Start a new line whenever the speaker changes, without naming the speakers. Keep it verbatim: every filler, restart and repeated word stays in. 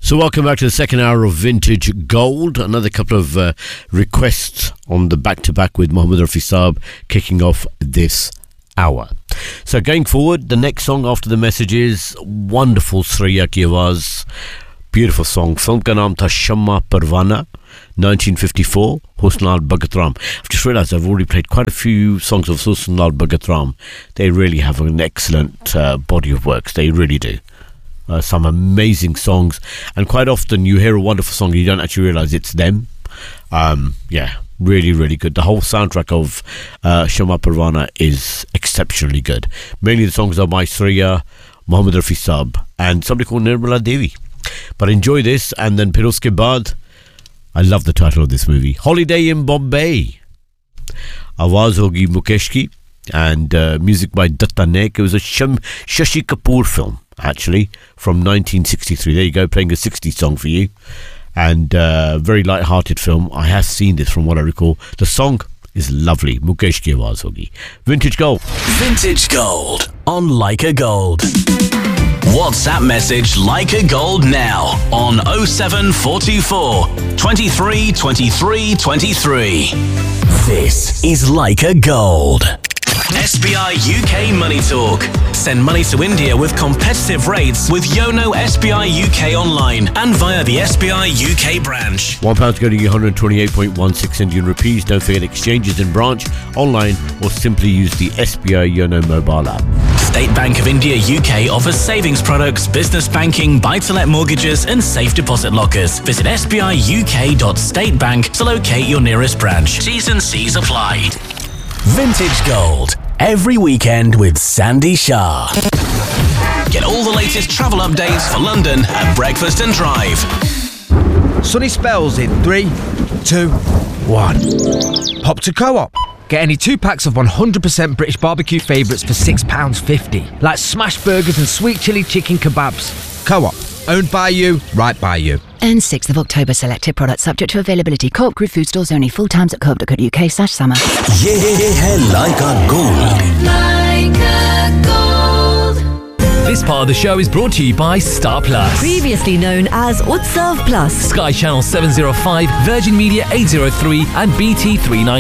So welcome back to the second hour of Vintage Gold. Another couple of uh, requests on the back-to-back with Mohammed Rafi Saab kicking off this hour. So going forward, the next song after the message is wonderful Sriya Ki Awaz. Beautiful song. Film ka naam tha Shamma Parwana, nineteen fifty-four, Husnal Bhagat Ram. I've just realised I've already played quite a few songs of Husnal Bhagat Ram. They really have an excellent uh, body of works. They really do. Uh, some amazing songs, and quite often you hear a wonderful song and you don't actually realise it's them. Um, yeah, really, really good. The whole soundtrack of uh, Shamma Parwana is exceptionally good. Mainly the songs are by Sriya, Mohammed Rafi Saab, and somebody called Nirmala Devi. But enjoy this, and then Pir Uske Baad, I love the title of this movie, Holiday in Bombay. Awaz hogi Mukesh ki, and uh, music by Datta Naik. It was a Sham- Shashi Kapoor film, actually, from nineteen sixty-three. There you go, playing a sixties song for you. And uh, very light-hearted film. I have seen this from what I recall. The song is lovely. Mukesh ki Awaz hogi. Vintage Gold.
Vintage Gold on Leica Gold. WhatsApp message Leica Gold now on oh seven four two four, twenty-three, twenty-three, twenty-three. This is Leica Gold. S B I U K Money Talk. Send money to India with competitive rates with Yono S B I U K online and via the S B I U K branch.
One pound getting you one hundred twenty-eight point one six Indian rupees. Don't forget exchanges in branch, online, or simply use the S B I Yono mobile app.
State Bank of India U K offers savings products, business banking, buy-to-let mortgages and safe deposit lockers. Visit s b i u k dot state bank to locate your nearest branch. T's and C's apply. Vintage Gold, every weekend with Sandy Shah. Get all the latest travel updates for London at Breakfast and Drive.
Sunny spells in three, two, one. Pop to Co-op. Get any two packs of one hundred percent British barbecue favourites for six pounds fifty. Like smash burgers and sweet chilli chicken kebabs. Co-op. Owned by you, right by you.
And sixth of October, selected products subject to availability. Co-op Group food stores only. Full times at co op dot co dot u k slash summer.
Ye hai Leica Gold.
Leica Gold.
This part of the show is brought to you by Star Plus.
Previously known as Utsav Plus.
Sky Channel seven oh five, Virgin Media eight oh three and B T three ninety.